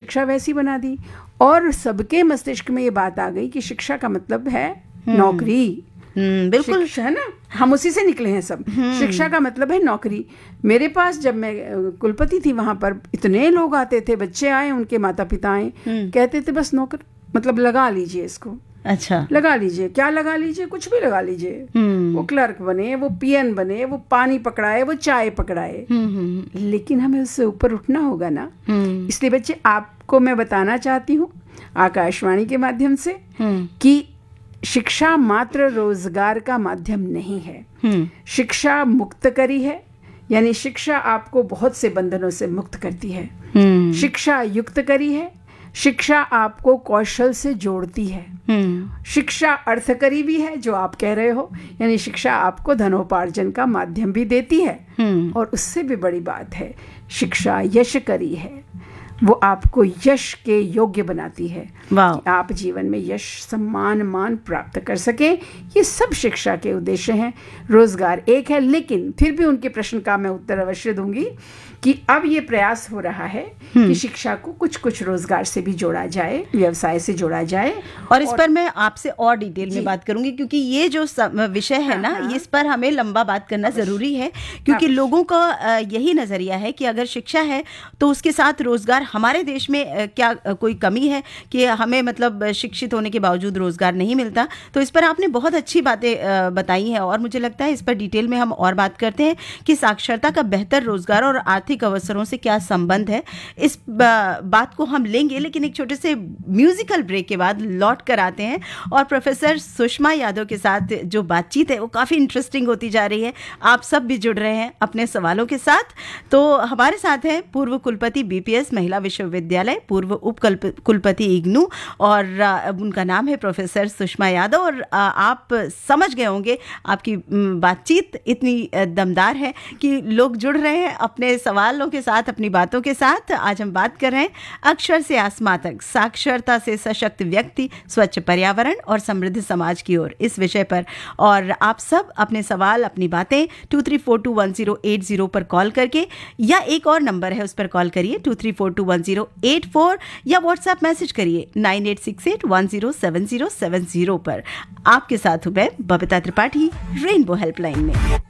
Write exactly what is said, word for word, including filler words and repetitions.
शिक्षा वैसी बना दी, और सबके मस्तिष्क में ये बात आ गई कि शिक्षा का मतलब है नौकरी। बिल्कुल है ना, हम उसी से निकले हैं सब। शिक्षा का मतलब है नौकरी। मेरे पास जब मैं कुलपति थी वहां पर इतने लोग आते थे, बच्चे आए, उनके माता पिता आए, कहते थे बस नौकर, मतलब लगा लीजिए इसको। अच्छा, लगा लीजिए, क्या लगा लीजिए, कुछ भी लगा लीजिए। वो क्लर्क बने, वो पीएन बने, वो पानी पकड़ाए, वो चाय पकड़ाए, लेकिन हमें उससे ऊपर उठना होगा ना। इसलिए बच्चे, आपको मैं बताना चाहती हूँ आकाशवाणी के माध्यम से कि शिक्षा मात्र रोजगार का माध्यम नहीं है। शिक्षा मुक्त करी है, यानी शिक्षा आपको बहुत से बंधनों से मुक्त करती है। शिक्षा युक्त करी है, शिक्षा आपको कौशल से जोड़ती है। शिक्षा अर्थकरी भी है, जो आप कह रहे हो, यानी शिक्षा आपको धनोपार्जन का माध्यम भी देती है। और उससे भी बड़ी बात है, शिक्षा यशकरी है, वो आपको यश के योग्य बनाती है कि आप जीवन में यश, सम्मान, मान प्राप्त कर सकें। ये सब शिक्षा के उद्देश्य हैं। रोजगार एक है, लेकिन फिर भी उनके प्रश्न का मैं उत्तर अवश्य दूंगी कि अब ये प्रयास हो रहा है कि शिक्षा को कुछ कुछ रोजगार से भी जोड़ा जाए, व्यवसाय से जोड़ा जाए। और इस और, पर मैं आपसे और डिटेल में बात करूंगी, क्योंकि ये जो विषय है ना, इस पर हमें लंबा बात करना जरूरी है, क्योंकि लोगों का यही नजरिया है कि अगर शिक्षा है तो उसके साथ रोजगार। हमारे देश में क्या कोई कमी है कि हमें मतलब शिक्षित होने के बावजूद रोजगार नहीं मिलता? तो इस पर आपने बहुत अच्छी बातें बताई हैं, और मुझे लगता है इस पर डिटेल में हम और बात करते हैं कि साक्षरता का बेहतर रोजगार और आर्थिक अवसरों से क्या संबंध है। इस बात को हम लेंगे, लेकिन एक छोटे से म्यूजिकल ब्रेक के बाद लौट कर आते हैं, और प्रोफेसर सुषमा यादव के साथ जो बातचीत है वो काफ़ी इंटरेस्टिंग होती जा रही है। आप सब भी जुड़ रहे हैं अपने सवालों के साथ। तो हमारे साथ हैं पूर्व कुलपति बीपीएस महिला विश्वविद्यालय, पूर्व उप कुलपति इग्नू, और उनका नाम है प्रोफेसर सुषमा यादव। और आप समझ गए होंगे, आपकी बातचीत इतनी दमदार है कि लोग जुड़ रहे हैं अपने सवालों के साथ, अपनी बातों के साथ। आज हम बात कर रहे हैं अक्षर से आसमां तक, साक्षरता से सशक्त व्यक्ति, स्वच्छ पर्यावरण और समृद्ध समाज की ओर, इस विषय पर। और आप सब अपने सवाल, अपनी बातें to three four to one zero eight zero पर कॉल करके, या एक और नंबर है उस पर कॉल करिए to three four to one zero eight four, या व्हाट्सएप मैसेज करिए nine eight six eight one zero seven zero seven zero पर। आपके साथ हूं मैं बबीता त्रिपाठी, रेनबो हेल्पलाइन में।